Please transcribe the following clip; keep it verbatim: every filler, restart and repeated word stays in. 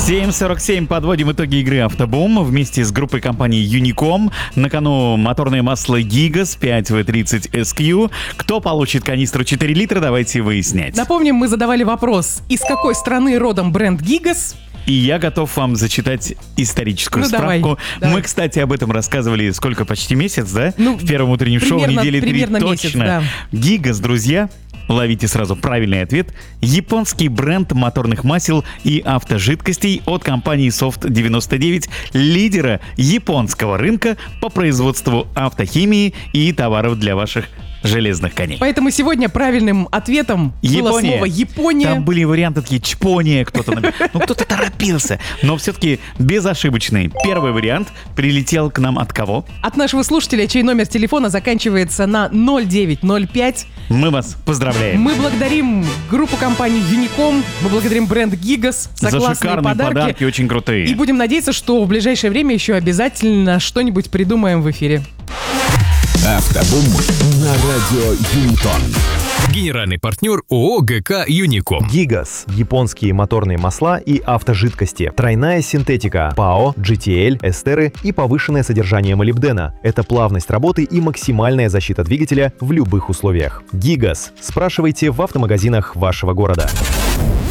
семь сорок семь. Подводим итоги игры «Автобум» вместе с группой компании Unicom. На кону моторное масло Gigas пять ви тридцать эс кью. Кто получит канистру четыре литра, давайте выяснять. Напомним, мы задавали вопрос, из какой страны родом бренд Gigas? И я готов вам зачитать историческую ну, справку. Давай, давай. Мы, кстати, об этом рассказывали сколько, почти месяц, да? Ну, в первом утреннем шоу недели три точно. Месяц, да. Gigas, друзья, ловите сразу правильный ответ. Японский бренд моторных масел и автожидкостей от компании софт девяносто девять, лидера японского рынка по производству автохимии и товаров для ваших железных коней. Поэтому сегодня правильным ответом Япония. было слово «Япония». Там были варианты такие «Чпония», кто-то наб... ну кто-то торопился. Но все-таки безошибочный. Первый вариант прилетел к нам от кого? От нашего слушателя, чей номер телефона заканчивается на ноль девять ноль пять. Мы вас поздравляем. Мы благодарим группу компании Unicom, мы благодарим бренд Gigas за, за классные шикарные подарки. подарки, очень крутые. И будем надеяться, что в ближайшее время еще обязательно что-нибудь придумаем в эфире. Автобум на радио Юнитон. Генеральный партнер ООО ГК Unicom. Gigas. Японские моторные масла и автожидкости. Тройная синтетика. ПАО, джи ти эл, эстеры и повышенное содержание молибдена. Это плавность работы и максимальная защита двигателя в любых условиях. Gigas. Спрашивайте в автомагазинах вашего города.